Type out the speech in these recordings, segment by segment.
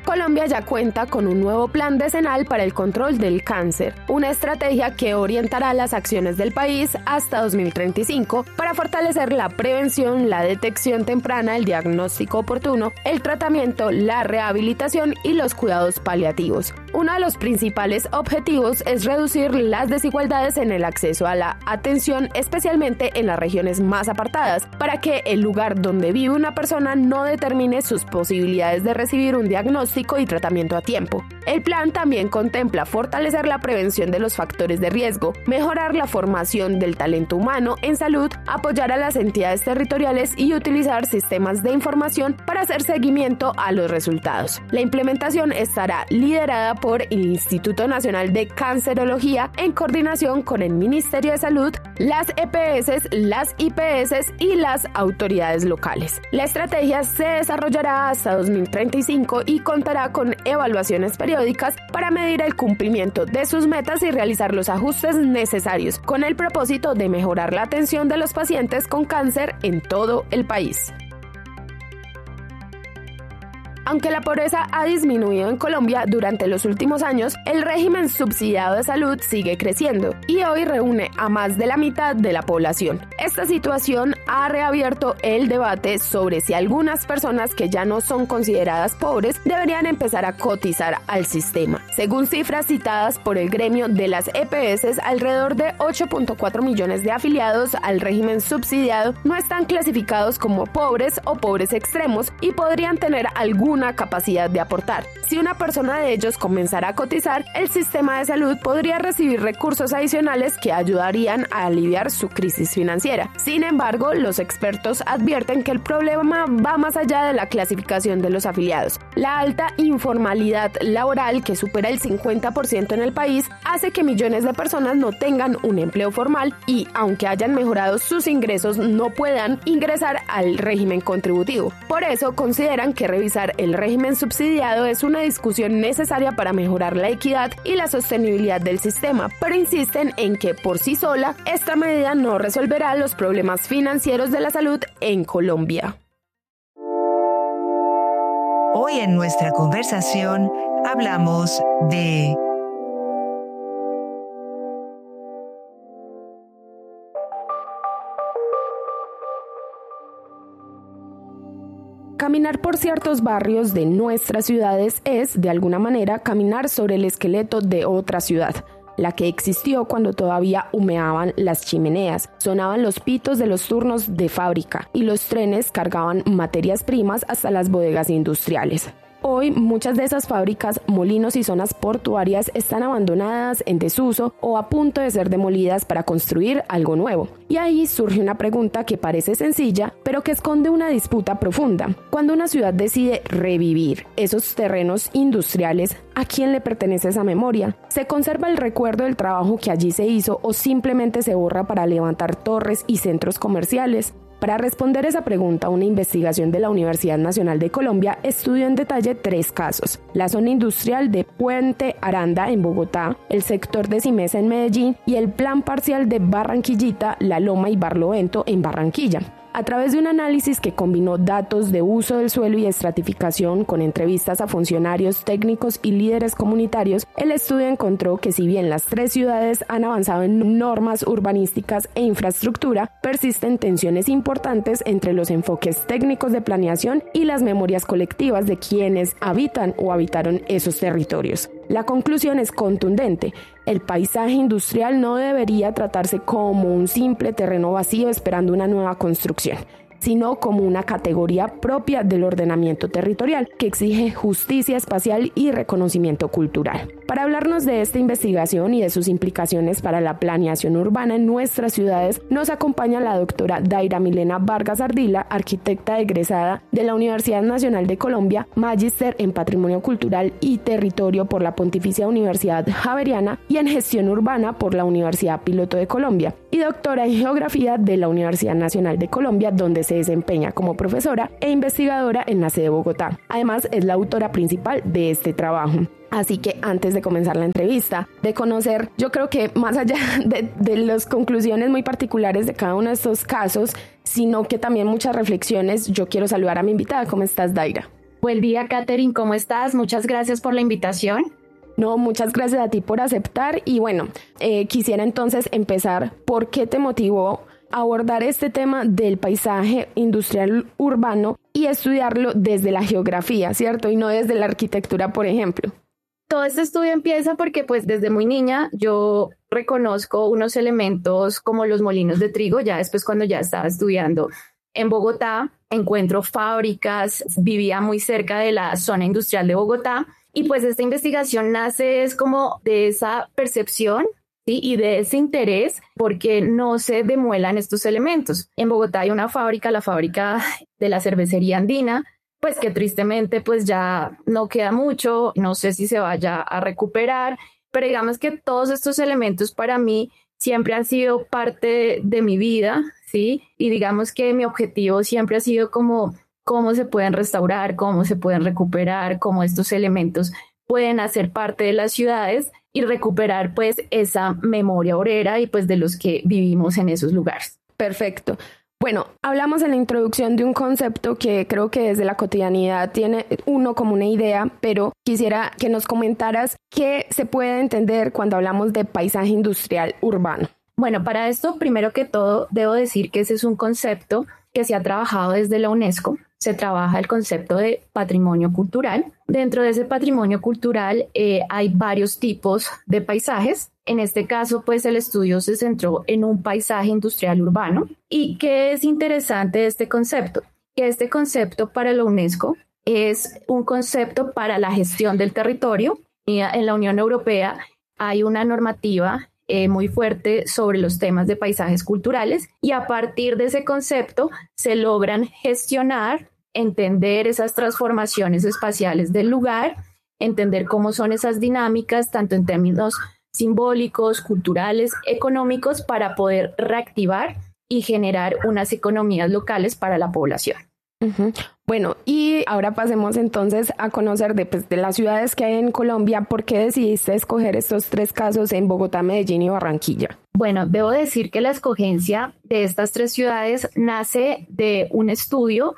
Colombia ya cuenta con un nuevo plan decenal para el control del cáncer, una estrategia que orientará las acciones del país hasta 2035 para fortalecer la prevención, la detección temprana, el diagnóstico oportuno, el tratamiento, la rehabilitación y los cuidados paliativos. Uno de los principales objetivos es reducir las desigualdades en el acceso a la atención, especialmente en las regiones más apartadas, para que el lugar donde vive una persona no determine sus posibilidades de recibir un diagnóstico y tratamiento a tiempo. El plan también contempla fortalecer la prevención de los factores de riesgo, mejorar la formación del talento humano en salud, apoyar a las entidades territoriales y utilizar sistemas de información para hacer seguimiento a los resultados. La implementación estará liderada por el Instituto Nacional de Cancerología en coordinación con el Ministerio de Salud, las EPS, las IPS y las autoridades locales. La estrategia se desarrollará hasta 2035 y contará con evaluaciones periódicas para medir el cumplimiento de sus metas y realizar los ajustes necesarios con el propósito de mejorar la atención de los pacientes con cáncer en todo el país. Aunque la pobreza ha disminuido en Colombia durante los últimos años, el régimen subsidiado de salud sigue creciendo y hoy reúne a más de la mitad de la población. Esta situación ha reabierto el debate sobre si algunas personas que ya no son consideradas pobres deberían empezar a cotizar al sistema. Según cifras citadas por el gremio de las EPS, alrededor de 8.4 millones de afiliados al régimen subsidiado no están clasificados como pobres o pobres extremos y podrían tener alguna capacidad de aportar. Si una persona de ellos comenzara a cotizar, el sistema de salud podría recibir recursos adicionales que ayudarían a aliviar su crisis financiera. Sin embargo, los expertos advierten que el problema va más allá de la clasificación de los afiliados. La alta informalidad laboral, que supera el 50% en el país, hace que millones de personas no tengan un empleo formal y, aunque hayan mejorado sus ingresos, no puedan ingresar al régimen contributivo. Por eso, consideran que revisar el régimen subsidiado es una discusión necesaria para mejorar la equidad y la sostenibilidad del sistema, pero insisten en que por sí sola esta medida no resolverá los problemas financieros de la salud en Colombia. Hoy en nuestra conversación hablamos de caminar por ciertos barrios de nuestras ciudades es, de alguna manera, caminar sobre el esqueleto de otra ciudad, la que existió cuando todavía humeaban las chimeneas, sonaban los pitos de los turnos de fábrica y los trenes cargaban materias primas hasta las bodegas industriales. Hoy, muchas de esas fábricas, molinos y zonas portuarias están abandonadas, en desuso o a punto de ser demolidas para construir algo nuevo. Y ahí surge una pregunta que parece sencilla, pero que esconde una disputa profunda. Cuando una ciudad decide revivir esos terrenos industriales, ¿a quién le pertenece esa memoria? ¿Se conserva el recuerdo del trabajo que allí se hizo o simplemente se borra para levantar torres y centros comerciales? Para responder esa pregunta, una investigación de la Universidad Nacional de Colombia estudió en detalle 3 casos: la zona industrial de Puente Aranda en Bogotá, el sector de Simesa en Medellín y el plan parcial de Barranquillita, La Loma y Barlovento en Barranquilla. A través de un análisis que combinó datos de uso del suelo y estratificación con entrevistas a funcionarios, técnicos y líderes comunitarios, el estudio encontró que si bien las 3 ciudades han avanzado en normas urbanísticas e infraestructura, persisten tensiones importantes entre los enfoques técnicos de planeación y las memorias colectivas de quienes habitan o habitaron esos territorios. La conclusión es contundente: el paisaje industrial no debería tratarse como un simple terreno vacío esperando una nueva construcción, sino como una categoría propia del ordenamiento territorial que exige justicia espacial y reconocimiento cultural. Para hablarnos de esta investigación y de sus implicaciones para la planeación urbana en nuestras ciudades, nos acompaña la doctora Daira Milena Vargas Ardila, arquitecta egresada de la Universidad Nacional de Colombia, magíster en Patrimonio Cultural y Territorio por la Pontificia Universidad Javeriana y en Gestión Urbana por la Universidad Piloto de Colombia, y doctora en Geografía de la Universidad Nacional de Colombia, donde se desempeña como profesora e investigadora en la sede de Bogotá. Además, es la autora principal de este trabajo. Así que antes de comenzar la entrevista, de conocer, yo creo que más allá de las conclusiones muy particulares de cada uno de estos casos, sino que también muchas reflexiones, yo quiero saludar a mi invitada. ¿Cómo estás, Daira? Buen día, Katherine, ¿cómo estás? Muchas gracias por la invitación. No, muchas gracias a ti por aceptar y bueno, quisiera entonces empezar. ¿Por qué te motivó a abordar este tema del paisaje industrial urbano y estudiarlo desde la geografía, ¿cierto? Y no desde la arquitectura, por ejemplo. Todo este estudio empieza porque pues desde muy niña yo reconozco unos elementos como los molinos de trigo. Ya después, cuando ya estaba estudiando en Bogotá, encuentro fábricas, vivía muy cerca de la zona industrial de Bogotá y pues esta investigación nace es como de esa percepción, ¿sí? Y de ese interés porque no se demuelan estos elementos. En Bogotá hay una fábrica, la fábrica de la cervecería andina, pues que tristemente pues ya no queda mucho, no sé si se vaya a recuperar, pero digamos que todos estos elementos para mí siempre han sido parte de mi vida, ¿sí? Y digamos que mi objetivo siempre ha sido como cómo se pueden restaurar, cómo se pueden recuperar, cómo estos elementos pueden hacer parte de las ciudades y recuperar pues esa memoria obrera y pues de los que vivimos en esos lugares. Perfecto. Bueno, hablamos en la introducción de un concepto que creo que desde la cotidianidad tiene uno como una idea, pero quisiera que nos comentaras qué se puede entender cuando hablamos de paisaje industrial urbano. Bueno, para esto, primero que todo, debo decir que ese es un concepto que se ha trabajado desde la UNESCO. Se trabaja el concepto de patrimonio cultural. Dentro de ese patrimonio cultural hay varios tipos de paisajes. En este caso, pues el estudio se centró en un paisaje industrial urbano. ¿Y qué es interesante de este concepto? Que este concepto para la UNESCO es un concepto para la gestión del territorio. Y en la Unión Europea hay una normativa muy fuerte sobre los temas de paisajes culturales y a partir de ese concepto se logran gestionar, entender esas transformaciones espaciales del lugar, entender cómo son esas dinámicas, tanto en términos simbólicos, culturales, económicos, para poder reactivar y generar unas economías locales para la población. Uh-huh. Bueno, y ahora pasemos entonces a conocer de las ciudades que hay en Colombia. ¿Por qué decidiste escoger estos 3 casos en Bogotá, Medellín y Barranquilla? Bueno, debo decir que la escogencia de estas 3 ciudades nace de un estudio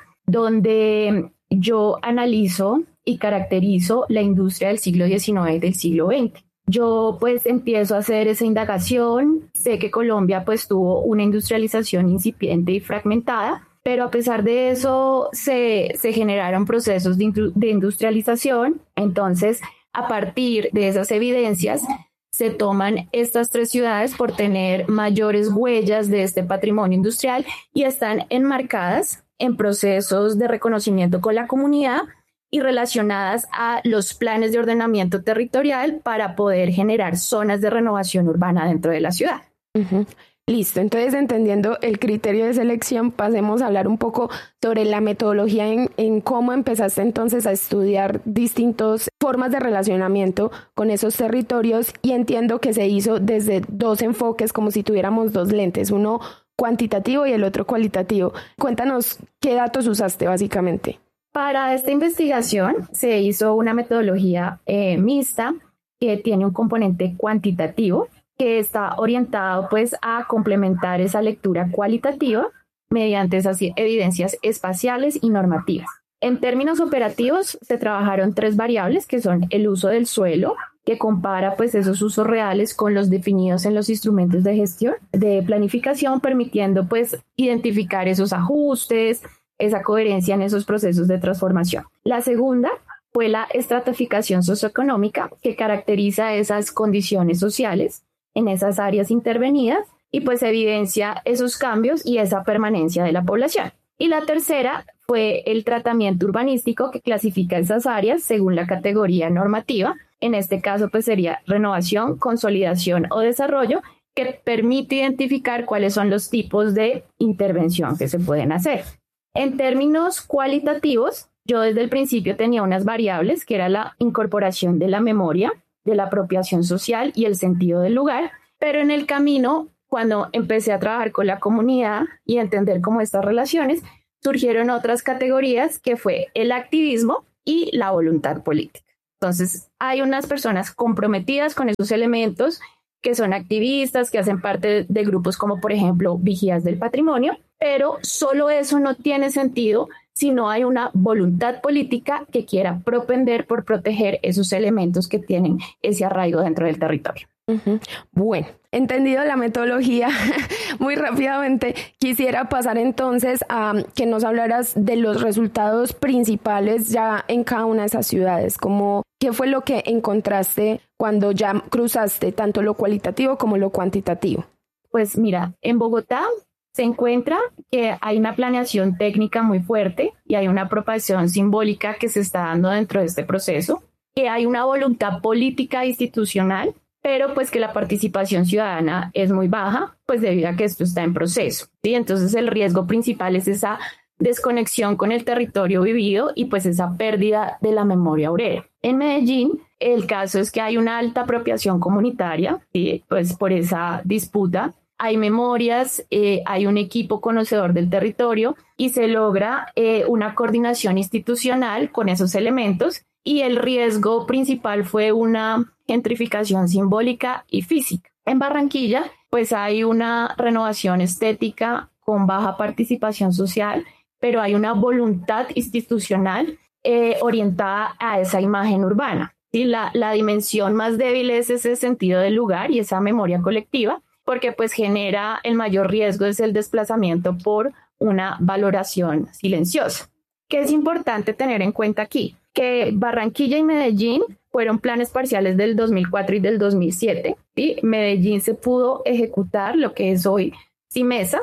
donde yo analizo y caracterizo la industria del siglo XIX y del siglo XX. Yo pues empiezo a hacer esa indagación. Sé que Colombia pues tuvo una industrialización incipiente y fragmentada, pero a pesar de eso se generaron procesos de industrialización. Entonces, a partir de esas evidencias, se toman estas 3 ciudades por tener mayores huellas de este patrimonio industrial y están enmarcadas en procesos de reconocimiento con la comunidad y relacionadas a los planes de ordenamiento territorial para poder generar zonas de renovación urbana dentro de la ciudad. Uh-huh. Listo, entonces entendiendo el criterio de selección, pasemos a hablar un poco sobre la metodología en cómo empezaste entonces a estudiar distintas formas de relacionamiento con esos territorios, y entiendo que se hizo desde 2 enfoques, como si tuviéramos 2 lentes, uno cuantitativo y el otro cualitativo. Cuéntanos qué datos usaste básicamente. Para esta investigación se hizo una metodología mixta que tiene un componente cuantitativo que está orientado pues a complementar esa lectura cualitativa mediante esas evidencias espaciales y normativas. En términos operativos se trabajaron 3 variables que son el uso del suelo, que compara pues esos usos reales con los definidos en los instrumentos de gestión, de planificación, permitiendo pues identificar esos ajustes, esa coherencia en esos procesos de transformación. La segunda fue la estratificación socioeconómica, que caracteriza esas condiciones sociales en esas áreas intervenidas y pues evidencia esos cambios y esa permanencia de la población. Y la tercera fue el tratamiento urbanístico, que clasifica esas áreas según la categoría normativa. En este caso pues sería renovación, consolidación o desarrollo, que permite identificar cuáles son los tipos de intervención que se pueden hacer. En términos cualitativos, yo desde el principio tenía unas variables que era la incorporación de la memoria, de la apropiación social y el sentido del lugar, pero en el camino, cuando empecé a trabajar con la comunidad y a entender cómo estas relaciones, surgieron otras categorías que fue el activismo y la voluntad política. Entonces, hay unas personas comprometidas con esos elementos que son activistas, que hacen parte de grupos como, por ejemplo, Vigías del Patrimonio, pero solo eso no tiene sentido si no hay una voluntad política que quiera propender por proteger esos elementos que tienen ese arraigo dentro del territorio. Bueno, entendido la metodología, muy rápidamente quisiera pasar entonces a que nos hablaras de los resultados principales ya en cada una de esas ciudades, como qué fue lo que encontraste cuando ya cruzaste tanto lo cualitativo como lo cuantitativo. Pues mira, en Bogotá se encuentra que hay una planeación técnica muy fuerte y hay una apropiación simbólica que se está dando dentro de este proceso, que hay una voluntad política institucional, pero pues que la participación ciudadana es muy baja, pues debido a que esto está en proceso, ¿sí? Entonces el riesgo principal es esa desconexión con el territorio vivido y pues esa pérdida de la memoria obrera. En Medellín, el caso es que hay una alta apropiación comunitaria, ¿sí? Pues por esa disputa. Hay memorias, hay un equipo conocedor del territorio y se logra una coordinación institucional con esos elementos, y el riesgo principal fue una gentrificación simbólica y física. En Barranquilla, pues hay una renovación estética con baja participación social, pero hay una voluntad institucional orientada a esa imagen urbana. ¿Sí? La dimensión más débil es ese sentido del lugar y esa memoria colectiva, porque pues genera el mayor riesgo es el desplazamiento por una valoración silenciosa. ¿Qué es importante tener en cuenta aquí? Que Barranquilla y Medellín fueron planes parciales del 2004 y del 2007. ¿Sí? Medellín se pudo ejecutar lo que es hoy CIMESA.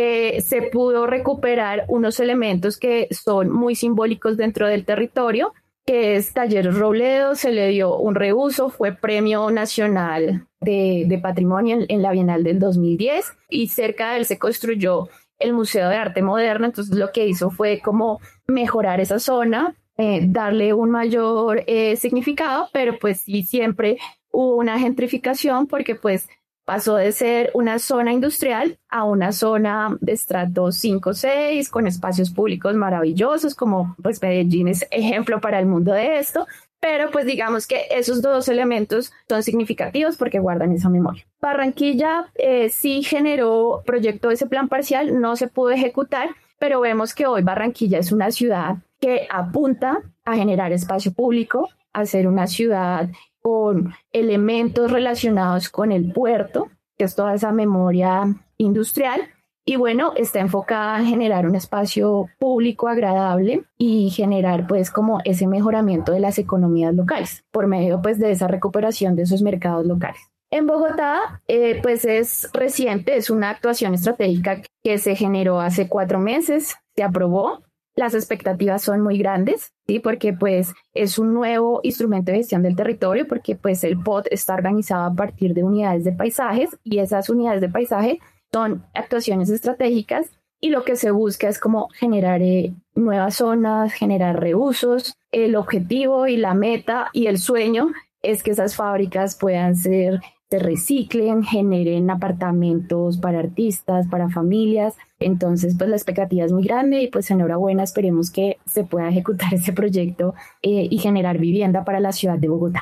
Se pudo recuperar unos elementos que son muy simbólicos dentro del territorio, que es Talleres Robledo, se le dio un reuso, fue Premio Nacional de Patrimonio en la Bienal del 2010, y cerca de él se construyó el Museo de Arte Moderno. Entonces lo que hizo fue como mejorar esa zona, darle un mayor significado, pero pues sí siempre hubo una gentrificación porque pues pasó de ser una zona industrial a una zona de estrato 5-6 con espacios públicos maravillosos, como pues Medellín es ejemplo para el mundo de esto, pero pues digamos que esos dos elementos son significativos porque guardan esa memoria. Barranquilla sí generó proyecto de ese plan parcial, no se pudo ejecutar, pero vemos que hoy Barranquilla es una ciudad que apunta a generar espacio público, a ser una ciudad con elementos relacionados con el puerto, que es toda esa memoria industrial, y bueno, está enfocada a generar un espacio público agradable y generar pues como ese mejoramiento de las economías locales por medio pues de esa recuperación de esos mercados locales. En Bogotá, pues es reciente, es una actuación estratégica que se generó hace 4 meses, se aprobó. Las expectativas son muy grandes, ¿sí? Porque pues es un nuevo instrumento de gestión del territorio, porque pues el POT está organizado a partir de unidades de paisajes, y esas unidades de paisaje son actuaciones estratégicas, y lo que se busca es como generar nuevas zonas, generar reusos. El objetivo y la meta y el sueño es que esas fábricas puedan se reciclen, generen apartamentos para artistas, para familias. Entonces, pues la expectativa es muy grande y pues enhorabuena, esperemos que se pueda ejecutar ese proyecto y generar vivienda para la ciudad de Bogotá.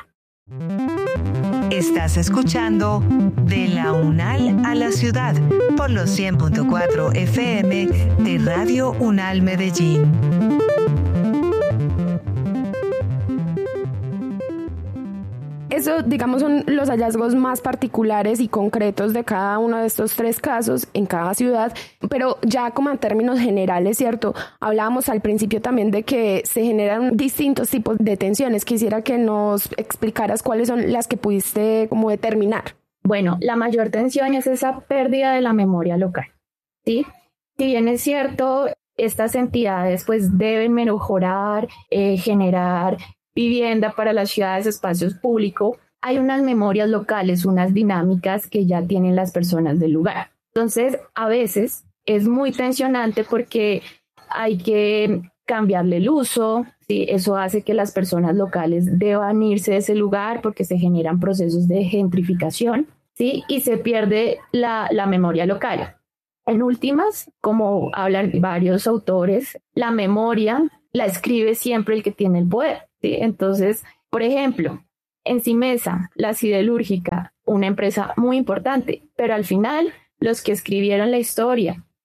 Estás escuchando De la UNAL a la Ciudad por los 100.4 FM de Radio UNAL Medellín. Eso, digamos, son los hallazgos más particulares y concretos de cada uno de estos 3 casos en cada ciudad, pero ya como en términos generales, ¿cierto? Hablábamos al principio también de que se generan distintos tipos de tensiones. Quisiera que nos explicaras cuáles son las que pudiste como determinar. Bueno, la mayor tensión es esa pérdida de la memoria local, ¿sí? Si bien es cierto, estas entidades pues deben mejorar, generar vivienda para las ciudades, espacios públicos, hay unas memorias locales, unas dinámicas que ya tienen las personas del lugar. Entonces, a veces es muy tensionante porque hay que cambiarle el uso, ¿sí? Eso hace que las personas locales deban irse de ese lugar porque se generan procesos de gentrificación, ¿sí? Y se pierde la memoria local. En últimas, como hablan varios autores, la memoria la escribe siempre el que tiene el poder, ¿sí? Entonces, por ejemplo, en CIMESA, la siderúrgica, una empresa muy importante, pero al final los que escribieron la historia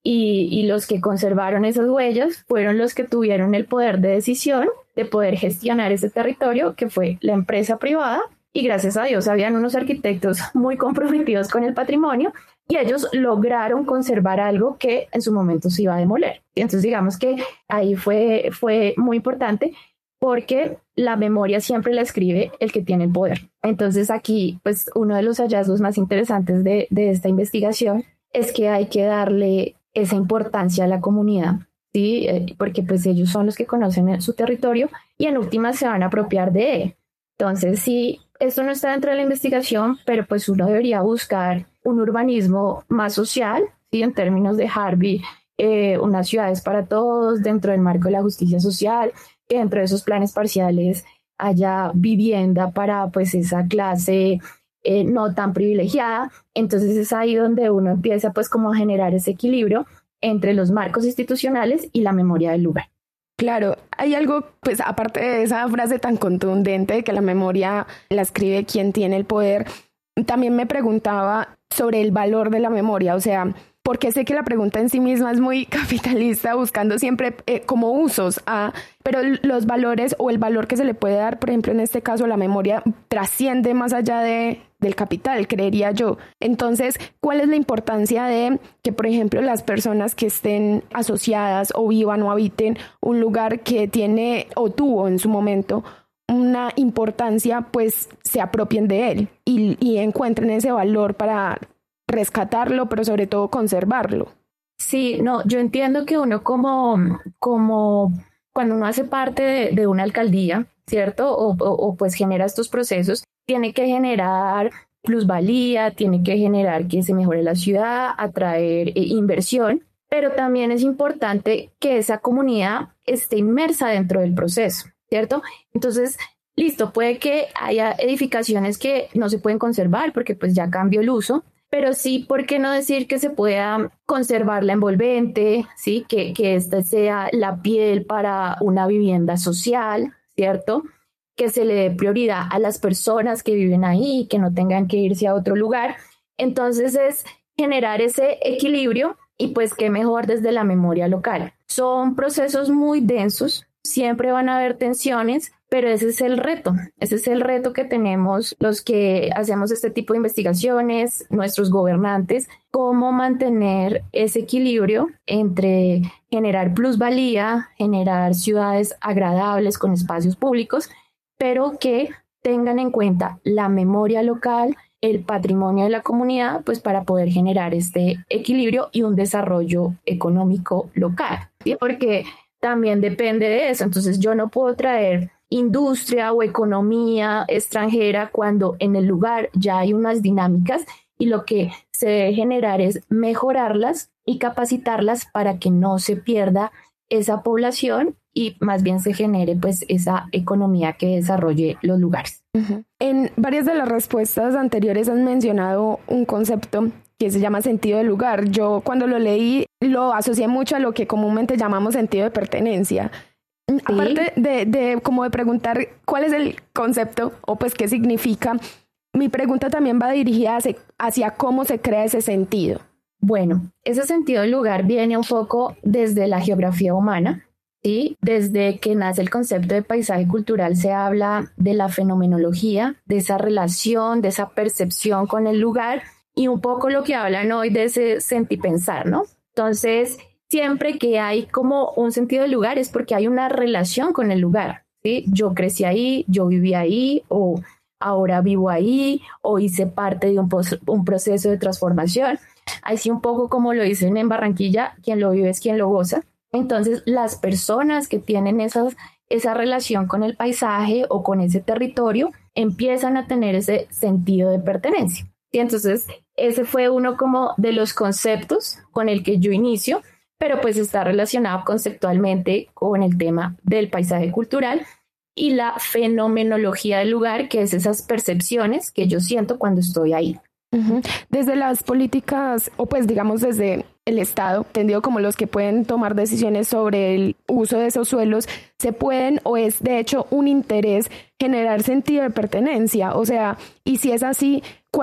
y los que conservaron esas huellas fueron los que tuvieron el poder de decisión de poder gestionar ese territorio, que fue la empresa privada, y gracias a Dios habían unos arquitectos muy comprometidos con el patrimonio y ellos lograron conservar algo que en su momento se iba a demoler. Entonces digamos que ahí fue muy importante, porque la memoria siempre la escribe el que tiene el poder. Entonces aquí, pues uno de los hallazgos más interesantes de esta investigación es que hay que darle esa importancia a la comunidad, ¿sí? Porque pues ellos son los que conocen su territorio y en última se van a apropiar de él. Entonces sí, esto no está dentro de la investigación, pero pues uno debería buscar un urbanismo más social, ¿sí? En términos de Harvey, unas ciudades para todos dentro del marco de la justicia social, que dentro de esos planes parciales haya vivienda para pues esa clase no tan privilegiada. Entonces es ahí donde uno empieza pues como a generar ese equilibrio entre los marcos institucionales y la memoria del lugar. Claro, hay algo, pues aparte de esa frase tan contundente de que la memoria la escribe quien tiene el poder, también me preguntaba sobre el valor de la memoria, o sea, porque sé que la pregunta en sí misma es muy capitalista, buscando siempre como usos, pero los valores o el valor que se le puede dar, por ejemplo, en este caso, la memoria trasciende más allá del capital, creería yo. Entonces, ¿cuál es la importancia de que, por ejemplo, las personas que estén asociadas o vivan o habiten un lugar que tiene o tuvo en su momento una importancia, pues se apropien de él y encuentren ese valor para rescatarlo, pero sobre todo conservarlo? Sí, no, yo entiendo que uno como cuando uno hace parte de una alcaldía, ¿cierto? O pues genera estos procesos, tiene que generar plusvalía, tiene que generar que se mejore la ciudad, atraer inversión, pero también es importante que esa comunidad esté inmersa dentro del proceso, ¿cierto? Entonces, listo, puede que haya edificaciones que no se pueden conservar porque pues ya cambió el uso, pero sí, ¿por qué no decir que se pueda conservar la envolvente, ¿sí? Que esta sea la piel para una vivienda social, ¿cierto? Que se le dé prioridad a las personas que viven ahí, que no tengan que irse a otro lugar. Entonces es generar ese equilibrio y pues qué mejor desde la memoria local. Son procesos muy densos, siempre van a haber tensiones, pero ese es el reto que tenemos los que hacemos este tipo de investigaciones, nuestros gobernantes, cómo mantener ese equilibrio entre generar plusvalía, generar ciudades agradables con espacios públicos, pero que tengan en cuenta la memoria local, el patrimonio de la comunidad, pues para poder generar este equilibrio y un desarrollo económico local, ¿sí? Porque también depende de eso. Entonces yo no puedo traer industria o economía extranjera cuando en el lugar ya hay unas dinámicas y lo que se debe generar es mejorarlas y capacitarlas para que no se pierda esa población y más bien se genere pues esa economía que desarrolle los lugares. Uh-huh. En varias de las respuestas anteriores han mencionado un concepto que se llama sentido de lugar. Yo cuando lo leí lo asocié mucho a lo que comúnmente llamamos sentido de pertenencia. Sí. Aparte de como de preguntar cuál es el concepto o pues qué significa, mi pregunta también va dirigida hacia cómo se crea ese sentido. Bueno, ese sentido del lugar viene un poco desde la geografía humana, ¿sí? Desde que nace el concepto de paisaje cultural se habla de la fenomenología, de esa relación, de esa percepción con el lugar y un poco lo que hablan hoy de ese sentipensar, ¿no? Entonces, siempre que hay como un sentido del lugar es porque hay una relación con el lugar, ¿sí? Yo crecí ahí, yo viví ahí, o ahora vivo ahí, o hice parte de un proceso de transformación. Así un poco como lo dicen en Barranquilla, quien lo vive es quien lo goza. Entonces, las personas que tienen esa relación con el paisaje o con ese territorio empiezan a tener ese sentido de pertenencia. Y entonces, ese fue uno como de los conceptos con el que yo inicio, pero pues está relacionado conceptualmente con el tema del paisaje cultural y la fenomenología del lugar, que es esas percepciones que yo siento cuando estoy ahí. Uh-huh. Desde las políticas, o pues digamos desde el Estado, entendido como los que pueden tomar decisiones sobre el uso de esos suelos, se pueden, o es de hecho un interés, generar sentido de pertenencia. O sea, y si es así,